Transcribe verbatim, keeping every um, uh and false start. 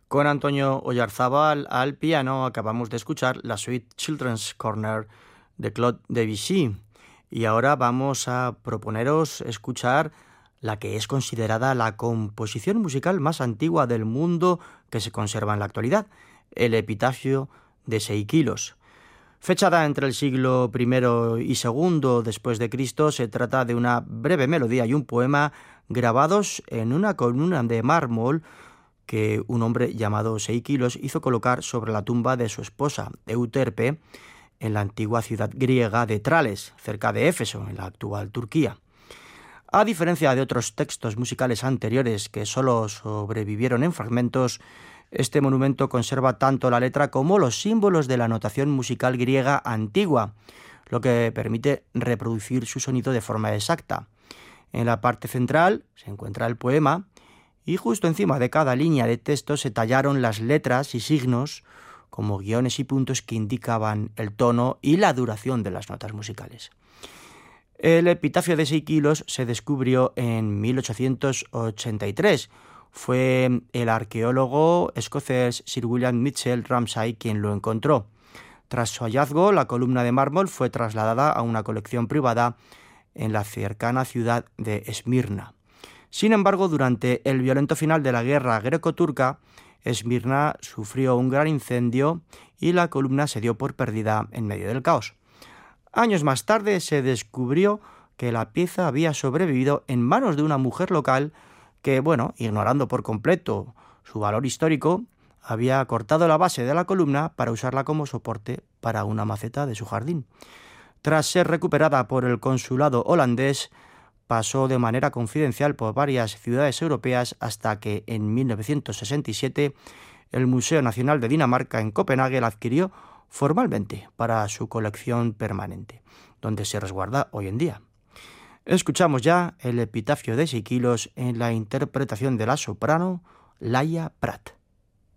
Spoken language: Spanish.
Con Antonio Oyarzábal al piano acabamos de escuchar la suite Children's Corner de Claude Debussy. Y ahora vamos a proponeros escuchar la que es considerada la composición musical más antigua del mundo que se conserva en la actualidad, el Epitafio de Seikilos. Fechada entre el siglo primero y segundo después de Cristo, se trata de una breve melodía y un poema grabados en una columna de mármol que un hombre llamado Seikilos hizo colocar sobre la tumba de su esposa, Euterpe, en la antigua ciudad griega de Trales, cerca de Éfeso, en la actual Turquía. A diferencia de otros textos musicales anteriores que solo sobrevivieron en fragmentos, este monumento conserva tanto la letra como los símbolos de la notación musical griega antigua, lo que permite reproducir su sonido de forma exacta. En la parte central se encuentra el poema, y justo encima de cada línea de texto se tallaron las letras y signos como guiones y puntos que indicaban el tono y la duración de las notas musicales. El Epitafio de Seikilos se descubrió en mil ochocientos ochenta y tres. Fue el arqueólogo escocés Sir William Mitchell Ramsay quien lo encontró. Tras su hallazgo, la columna de mármol fue trasladada a una colección privada en la cercana ciudad de Esmirna. Sin embargo, durante el violento final de la guerra greco-turca, Esmirna sufrió un gran incendio y la columna se dio por perdida en medio del caos. Años más tarde se descubrió que la pieza había sobrevivido en manos de una mujer local que, bueno, ignorando por completo su valor histórico, había cortado la base de la columna para usarla como soporte para una maceta de su jardín. Tras ser recuperada por el consulado holandés, pasó de manera confidencial por varias ciudades europeas hasta que en mil novecientos sesenta y siete el Museo Nacional de Dinamarca en Copenhague la adquirió formalmente para su colección permanente, donde se resguarda hoy en día. Escuchamos ya el Epitafio de Seikilos en la interpretación de la soprano Laia Prat.